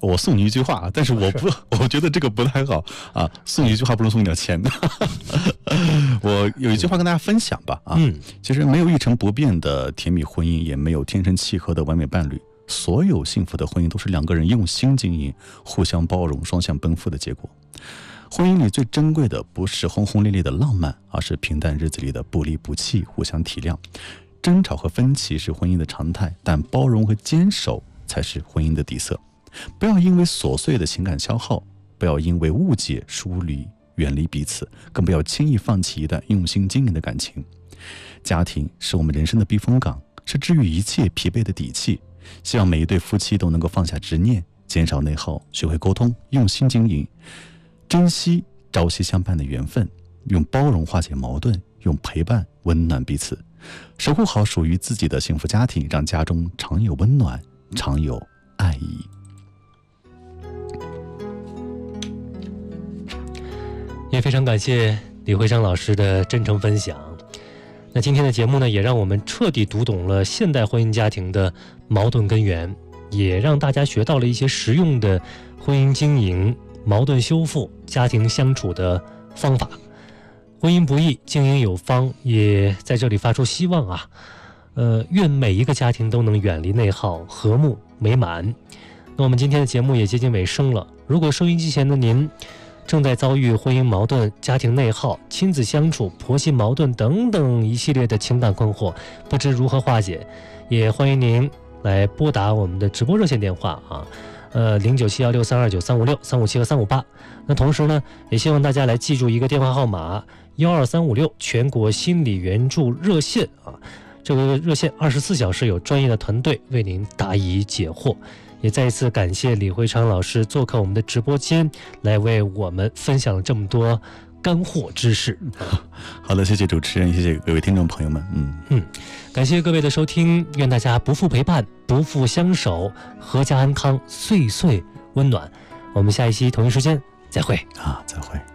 我送你一句话，但是我觉得这个不太好啊，送你一句话不如送你点钱。我有一句话跟大家分享吧啊，其实没有一成不变的甜蜜婚姻，也没有天生契合的完美伴侣。所有幸福的婚姻都是两个人用心经营、互相包容、双向奔赴的结果。婚姻里最珍贵的不是轰轰烈烈的浪漫，而是平淡日子里的不离不弃、互相体谅。争吵和分歧是婚姻的常态，但包容和坚守才是婚姻的底色。不要因为琐碎的情感消耗，不要因为误解疏离远离彼此，更不要轻易放弃一段用心经营的感情。家庭是我们人生的避风港，是治愈一切疲惫的底气。希望每一对夫妻都能够放下执念，减少内耗，学会沟通，用心经营，珍惜朝夕相伴的缘分，用包容化解矛盾，用陪伴温暖彼此，守护好属于自己的幸福家庭，让家中常有温暖，常有爱意。 也非常感谢李慧章老师的真诚分享。那今天的节目呢，也让我们彻底读懂了现代婚姻家庭的矛盾根源，也让大家学到了一些实用的婚姻经营、矛盾修复、家庭相处的方法。婚姻不易，经营有方，也在这里发出希望啊！愿每一个家庭都能远离内耗，和睦美满。那我们今天的节目也接近尾声了。如果收音机前的您正在遭遇婚姻矛盾、家庭内耗、亲子相处、婆媳矛盾等等一系列的情感困惑，不知如何化解，也欢迎您来拨打我们的直播热线电话啊，09716329356357和358。那同时呢，也希望大家来记住一个电话号码12356，全国心理援助热线啊。这个热线24小时有专业的团队为您答疑解惑。也再一次感谢李慧昌老师做客我们的直播间，来为我们分享了这么多干货知识。 好的，谢谢主持人，谢谢各位听众朋友们。 感谢各位的收听，愿大家不负陪伴，不负相守，阖家安康，岁岁温暖。我们下一期同一时间再会再会。